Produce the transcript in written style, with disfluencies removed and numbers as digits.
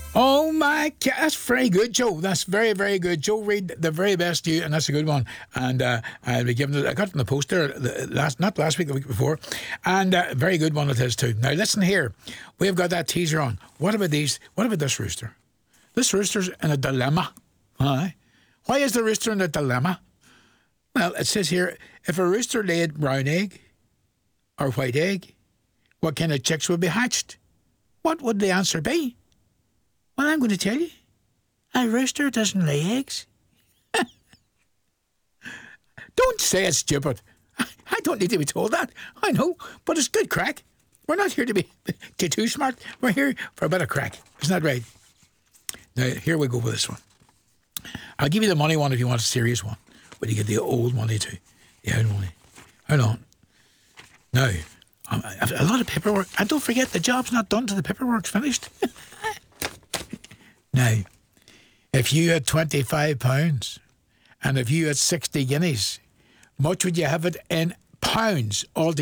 Oh my God, that's very good, Joe. That's very, very good. Joe Reid, the very best to you, and that's a good one. And I'll be giving it. I got it in the post there not last week, the week before, and very good one it is too. Now listen here, we've got that teaser on. What about these? What about this rooster? This rooster's in a dilemma. Why is the rooster in a dilemma? Well, it says here, if a rooster laid brown egg or white egg, what kind of chicks would be hatched? What would the answer be? Well, I'm going to tell you. A rooster doesn't lay eggs. Don't say it's stupid. I don't need to be told that. I know, but it's good crack. We're not here to be too smart. We're here for a bit of crack. Isn't that right? Now, here we go with this one. I'll give you the money one if you want a serious one. But you get the old money too. The old money. Hold on. Now, a lot of paperwork. And don't forget, the job's not done till the paperwork's finished. Now, if you had £25 and if you had 60 guineas, much would you have it in pounds altogether?